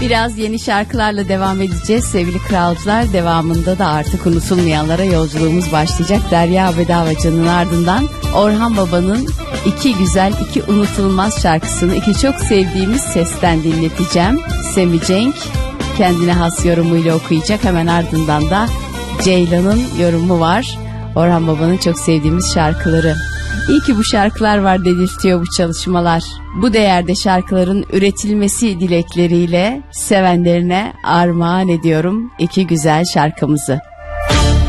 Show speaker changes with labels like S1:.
S1: Biraz yeni şarkılarla devam edeceğiz sevgili kralcılar. Devamında da artık unutulmayanlara yolculuğumuz başlayacak. Derya Bedavacı'nın ardından Orhan Baba'nın iki güzel, iki unutulmaz şarkısını iki çok sevdiğimiz sesten dinleteceğim. Semi Cenk kendine has yorumuyla okuyacak. Hemen ardından da Ceylan'ın yorumu var. Orhan Baba'nın çok sevdiğimiz şarkıları. İyi ki bu şarkılar var dedirtiyor bu çalışmalar. Bu değerde şarkıların üretilmesi dilekleriyle sevenlerine armağan ediyorum iki güzel şarkımızı.